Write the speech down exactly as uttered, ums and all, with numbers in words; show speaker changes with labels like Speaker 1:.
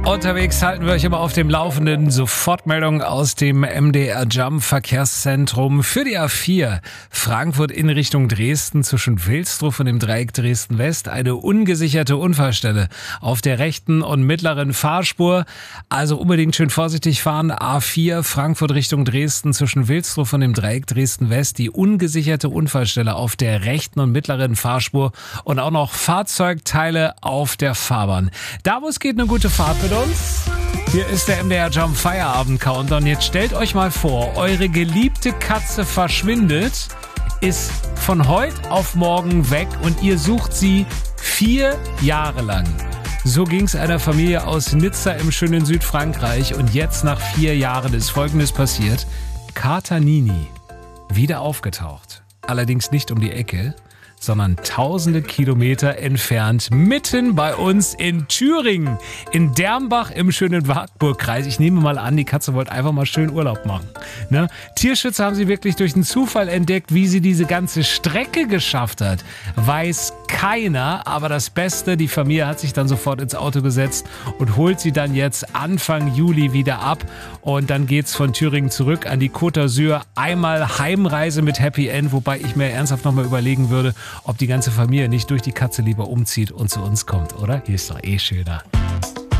Speaker 1: Unterwegs halten wir euch immer auf dem Laufenden. Sofortmeldung aus dem M D R Jump Verkehrszentrum für die A vier. Frankfurt in Richtung Dresden zwischen Wilsdruff und dem Dreieck Dresden West. Eine ungesicherte Unfallstelle auf der rechten und mittleren Fahrspur. Also unbedingt schön vorsichtig fahren. A vier Frankfurt Richtung Dresden zwischen Wilsdruff und dem Dreieck Dresden West. Die ungesicherte Unfallstelle auf der rechten und mittleren Fahrspur. Und auch noch Fahrzeugteile auf der Fahrbahn. Da, wo es geht, eine gute Fahrt mit uns. Hier ist der M D R Jump Feierabend Countdown. Jetzt stellt euch mal vor, eure geliebte Katze verschwindet, ist von heute auf morgen weg und ihr sucht sie vier Jahre lang. So ging es einer Familie aus Nizza im schönen Südfrankreich und jetzt nach vier Jahren ist Folgendes passiert. Kater Nini wieder aufgetaucht. Allerdings nicht um die Ecke, sondern tausende Kilometer entfernt, mitten bei uns in Thüringen, in Dermbach im schönen Wartburgkreis. Ich nehme mal an, die Katze wollte einfach mal schön Urlaub machen. Ne? Tierschützer haben sie wirklich durch den Zufall entdeckt, wie sie diese ganze Strecke geschafft hat. Weiß keiner, aber das Beste, die Familie hat sich dann sofort ins Auto gesetzt und holt sie dann jetzt Anfang Juli wieder ab. Und dann geht's von Thüringen zurück an die Côte d'Azur. Einmal Heimreise mit Happy End, wobei ich mir ernsthaft nochmal überlegen würde, ob die ganze Familie nicht durch die Katze lieber umzieht und zu uns kommt, oder? Hier ist doch eh schöner.